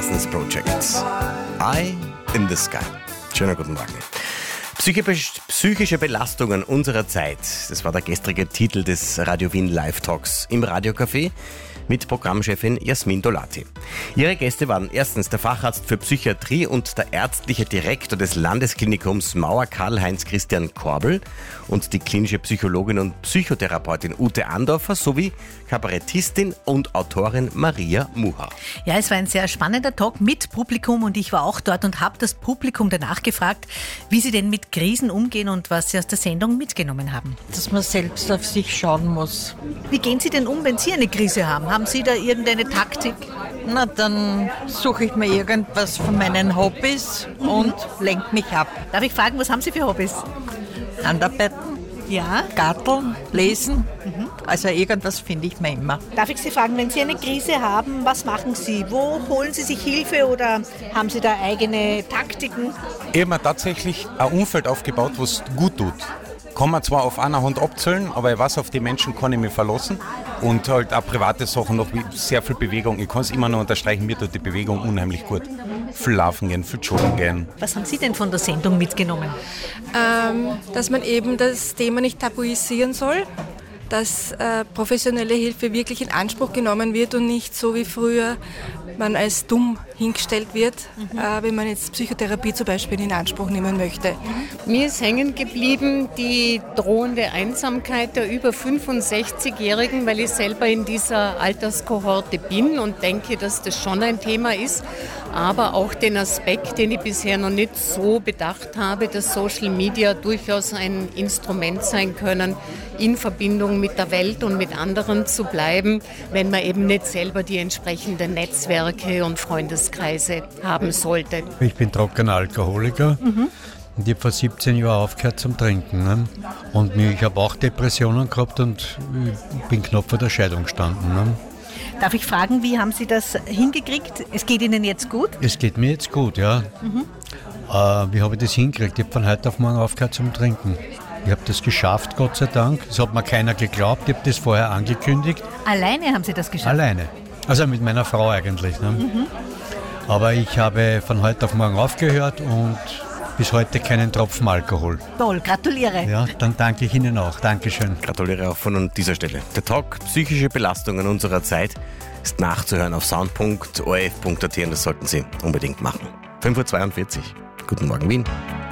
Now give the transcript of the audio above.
Parsons Project. Eye in the Sky. Schönen guten Morgen. Psychische Belastungen unserer Zeit. Das war der gestrige Titel des Radio Wien Live Talks im Radiocafé mit Programmchefin Jasmin Dolati. Ihre Gäste waren erstens der Facharzt für Psychiatrie und der ärztliche Direktor des Landesklinikums Mauer Karl-Heinz Christian Korbel und die klinische Psychologin und Psychotherapeutin Ute Andorfer sowie Kabarettistin und Autorin Maria Muha. Ja, es war ein sehr spannender Talk mit Publikum und ich war auch dort und habe das Publikum danach gefragt, wie sie denn mit Krisen umgehen und was sie aus der Sendung mitgenommen haben. Dass man selbst auf sich schauen muss. Wie gehen Sie denn um, wenn Sie eine Krise haben? Haben Sie da irgendeine Taktik? Na, dann suche ich mir irgendwas von meinen Hobbys und lenke mich ab. Darf ich fragen, was haben Sie für Hobbys? Handarbeiten, Ja. Garteln, lesen. Also irgendwas finde ich mir immer. Darf ich Sie fragen, wenn Sie eine Krise haben, was machen Sie? Wo holen Sie sich Hilfe oder haben Sie da eigene Taktiken? Ich habe mir tatsächlich ein Umfeld aufgebaut, was gut tut. Kann man zwar auf einer Hand abzählen, aber ich weiß, auf die Menschen kann ich mich verlassen. Und halt auch private Sachen, noch wie sehr viel Bewegung. Ich kann es immer noch unterstreichen, mir tut die Bewegung unheimlich gut. Viel laufen gehen, viel joggen gehen. Was haben Sie denn von der Sendung mitgenommen? Dass man eben das Thema nicht tabuisieren soll, dass professionelle Hilfe wirklich in Anspruch genommen wird und nicht so wie früher man als dumm hingestellt wird, wenn man jetzt Psychotherapie zum Beispiel in Anspruch nehmen möchte. Mir ist hängen geblieben die drohende Einsamkeit der über 65-Jährigen, weil ich selber in dieser Alterskohorte bin und denke, dass das schon ein Thema ist. Aber auch den Aspekt, den ich bisher noch nicht so bedacht habe, dass Social Media durchaus ein Instrument sein können, in Verbindung mit der Welt und mit anderen zu bleiben, wenn man eben nicht selber die entsprechenden Netzwerke und Freundeskreise haben sollte. Ich bin trockener Alkoholiker und ich habe vor 17 Jahren aufgehört zum Trinken. Ne? Und ich habe auch Depressionen gehabt und ich bin knapp vor der Scheidung gestanden. Ne? Darf ich fragen, wie haben Sie das hingekriegt? Es geht Ihnen jetzt gut? Es geht mir jetzt gut, ja. Wie habe ich das hingekriegt? Ich habe von heute auf morgen aufgehört zum Trinken. Ich habe das geschafft, Gott sei Dank. Es hat mir keiner geglaubt. Ich habe das vorher angekündigt. Alleine haben Sie das geschafft? Alleine. Also mit meiner Frau eigentlich. Ne? Aber ich habe von heute auf morgen aufgehört und bis heute keinen Tropfen Alkohol. Toll, gratuliere. Ja, dann danke ich Ihnen auch. Dankeschön. Gratuliere auch von dieser Stelle. Der Talk Psychische Belastungen unserer Zeit ist nachzuhören auf sound.orf.at und das sollten Sie unbedingt machen. 5:42 Uhr. Guten Morgen, Wien.